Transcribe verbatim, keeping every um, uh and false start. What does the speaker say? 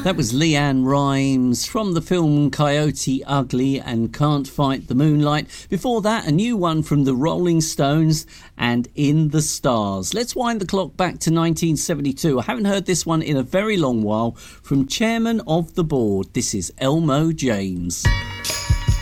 That was Leanne Rimes from the film Coyote Ugly and Can't Fight the Moonlight. Before that, a new one from the Rolling Stones and In the Stars. Let's wind the clock back to nineteen seventy-two. I haven't heard this one in a very long while from Chairman of the Board. This is Elmo James.